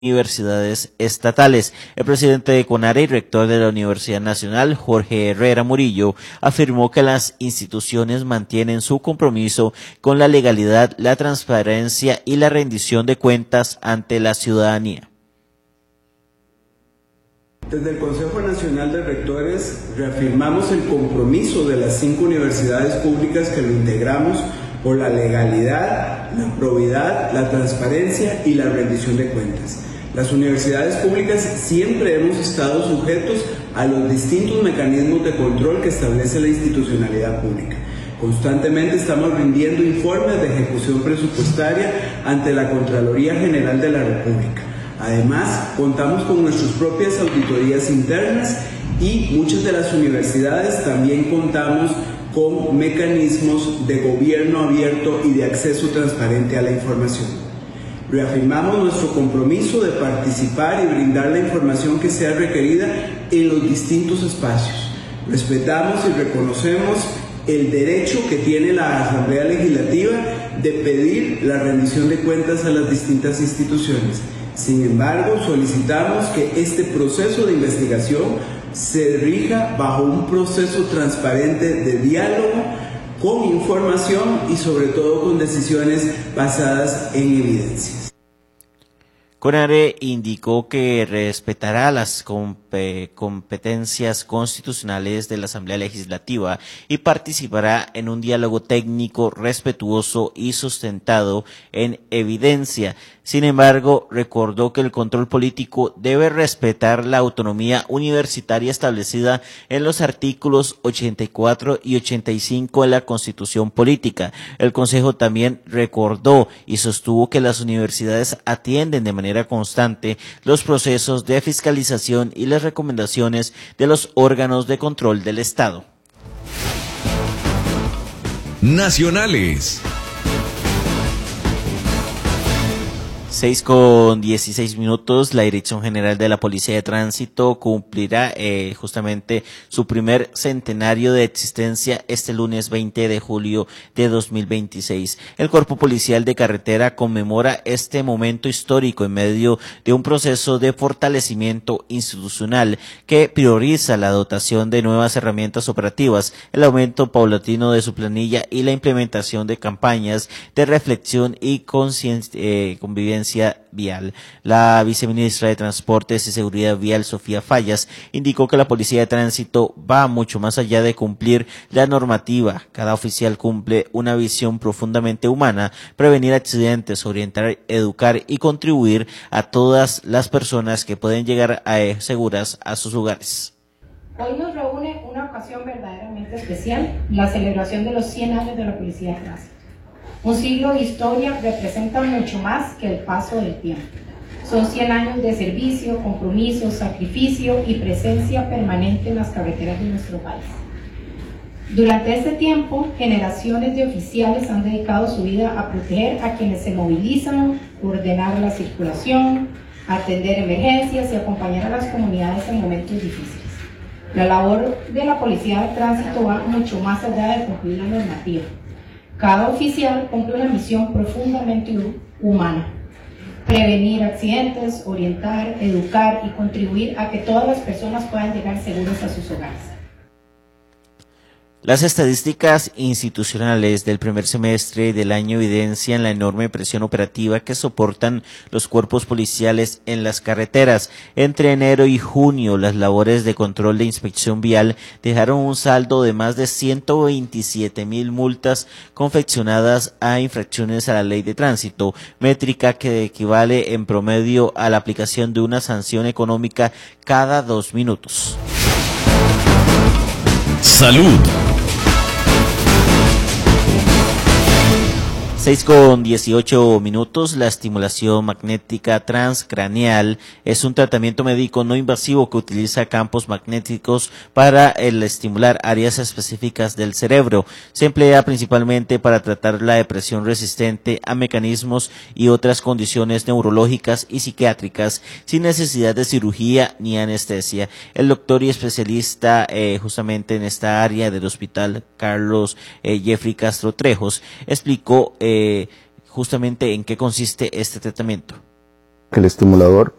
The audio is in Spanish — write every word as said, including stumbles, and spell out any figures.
universidades estatales. El presidente de CONARE y rector de la Universidad Nacional, Jorge Herrera Murillo, afirmó que las instituciones mantienen su compromiso con la legalidad, la transparencia y la rendición de cuentas ante la ciudadanía. Desde el Consejo Nacional de Rectores reafirmamos el compromiso de las cinco universidades públicas que lo integramos por la legalidad, la probidad, la transparencia y la rendición de cuentas. Las universidades públicas siempre hemos estado sujetos a los distintos mecanismos de control que establece la institucionalidad pública. Constantemente estamos rindiendo informes de ejecución presupuestaria ante la Contraloría General de la República. Además, contamos con nuestras propias auditorías internas y muchas de las universidades también contamos con mecanismos de gobierno abierto y de acceso transparente a la información. Reafirmamos nuestro compromiso de participar y brindar la información que sea requerida en los distintos espacios. Respetamos y reconocemos el derecho que tiene la Asamblea Legislativa de pedir la rendición de cuentas a las distintas instituciones. Sin embargo, solicitamos que este proceso de investigación se rija bajo un proceso transparente de diálogo, con información y sobre todo con decisiones basadas en evidencias. CONARE indicó que respetará las competencias constitucionales de la Asamblea Legislativa y participará en un diálogo técnico respetuoso y sustentado en evidencia. Sin embargo, recordó que el control político debe respetar la autonomía universitaria establecida en los artículos ochenta y cuatro y ochenta y cinco de la Constitución Política. El Consejo también recordó y sostuvo que las universidades atienden de manera constante los procesos de fiscalización y las recomendaciones de los órganos de control del Estado. Nacionales. seis con dieciséis minutos, la Dirección General de la Policía de Tránsito cumplirá eh, justamente su primer centenario de existencia este lunes veinte de julio de dos mil veintiséis. El Cuerpo Policial de Carretera conmemora este momento histórico en medio de un proceso de fortalecimiento institucional que prioriza la dotación de nuevas herramientas operativas, el aumento paulatino de su planilla y la implementación de campañas de reflexión y eh, convivencia vial. La viceministra de Transportes y Seguridad Vial, Sofía Fallas, indicó que la Policía de Tránsito va mucho más allá de cumplir la normativa. Cada oficial cumple una visión profundamente humana: prevenir accidentes, orientar, educar y contribuir a todas las personas que pueden llegar a, eh, seguras a sus hogares. Hoy nos reúne una ocasión verdaderamente especial, la celebración de los cien años de la Policía de Tránsito. Un siglo de historia representa mucho más que el paso del tiempo. Son cien años de servicio, compromiso, sacrificio y presencia permanente en las carreteras de nuestro país. Durante este tiempo, generaciones de oficiales han dedicado su vida a proteger a quienes se movilizan, ordenar la circulación, atender emergencias y acompañar a las comunidades en momentos difíciles. La labor de la Policía de Tránsito va mucho más allá de cumplir la normativa. Cada oficial cumple una misión profundamente humana: prevenir accidentes, orientar, educar y contribuir a que todas las personas puedan llegar seguras a sus hogares. Las estadísticas institucionales del primer semestre del año evidencian la enorme presión operativa que soportan los cuerpos policiales en las carreteras. Entre enero y junio, las labores de control de inspección vial dejaron un saldo de más de ciento veintisiete mil multas confeccionadas a infracciones a la ley de tránsito, métrica que equivale en promedio a la aplicación de una sanción económica cada dos minutos. Salud. seis con dieciocho minutos, la estimulación magnética transcraneal es un tratamiento médico no invasivo que utiliza campos magnéticos para el estimular áreas específicas del cerebro. Se emplea principalmente para tratar la depresión resistente a mecanismos y otras condiciones neurológicas y psiquiátricas sin necesidad de cirugía ni anestesia. El doctor y especialista eh, justamente en esta área del Hospital Carlos eh, Jeffrey Castro Trejos explicó eh, justamente en qué consiste este tratamiento. que el estimulador